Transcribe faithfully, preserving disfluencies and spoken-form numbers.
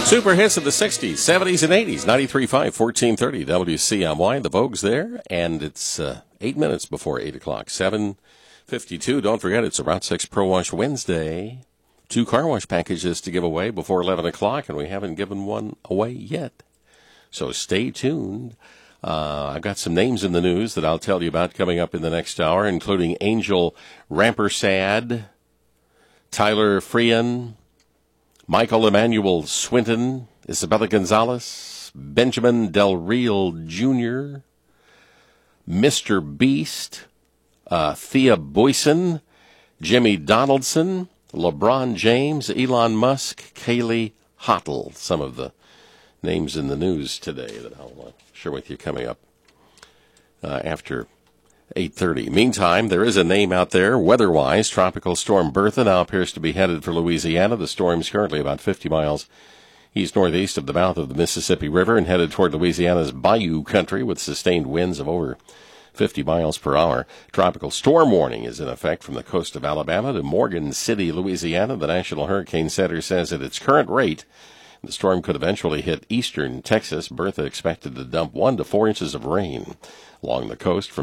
Super hits of the sixties, seventies, and eighties. ninety-three point five, fourteen thirty W C M Y. The Vogue's there, and it's uh, eight minutes before eight o'clock. seven fifty-two. Don't forget, it's a Route six Pro Wash Wednesday. Two car wash packages to give away before eleven o'clock, and we haven't given one away yet. So stay tuned. Uh, I've got some names in the news that I'll tell you about coming up in the next hour, including Angel Rampersad, Tyler Frean, Michael Emmanuel Swinton, Isabella Gonzalez, Benjamin Del Real Junior, Mister Beast, uh, Thea Boyson, Jimmy Donaldson, LeBron James, Elon Musk, Kaylee Hottle. Some of the names in the news today that I'll uh, share with you coming up uh, after eight thirty. Meantime, there is a name out there, weather-wise. Tropical Storm Bertha now appears to be headed for Louisiana. The storm's currently about fifty miles east-northeast of the mouth of the Mississippi River and headed toward Louisiana's Bayou country with sustained winds of over fifty miles per hour. Tropical storm warning is in effect from the coast of Alabama to Morgan City, Louisiana. The National Hurricane Center says at its current rate, the storm could eventually hit eastern Texas. Bertha expected to dump one to four inches of rain along the coast from